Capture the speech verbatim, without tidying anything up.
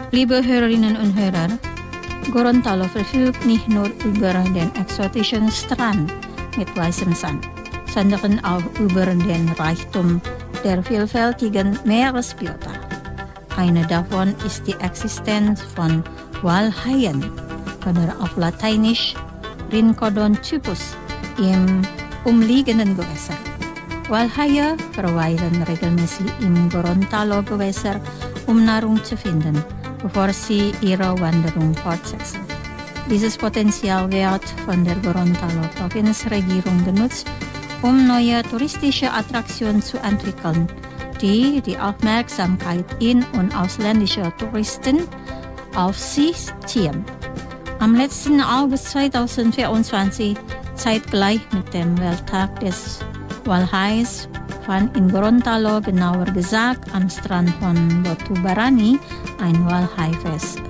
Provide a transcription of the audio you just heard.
Liebe Hörerinnen und Hörer, Gorontalo verfügt nicht nur über den exotischen Strand mit weißem Sand, sondern auch über den Reichtum der vielfältigen Meeresbiota. Eine davon ist die Existenz von Walhaien oder auf Lateinisch Rhincodon-Typus im umliegenden Gewässer. Walhaie verweilen regelmäßig im Gorontalo-Gewässer, um Nahrung zu finden, bevor sie ihre Wanderung fortsetzen. Dieses Potenzial wird von der Gorontalo-Provinzregierung genutzt, um neue touristische Attraktionen zu entwickeln, die die Aufmerksamkeit in- und ausländischer Touristen auf sich ziehen. Am letzten August zweitausendvierundzwanzig, zeitgleich mit dem Welttag des Walhais, fand in Gorontalo, genauer gesagt am Strand von Botubarani, ein Walhaifest